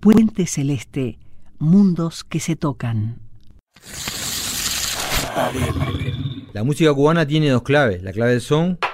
Puente Celeste, mundos que se tocan. La música cubana tiene dos claves, la clave del son